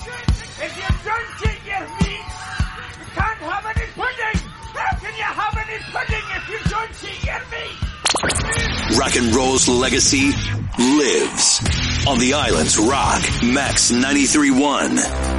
If you don't eat your meat, you can't have any pudding. How can you have any pudding if you don't eat your meat? Rock and roll's legacy lives on the island's Rock Max 93.1.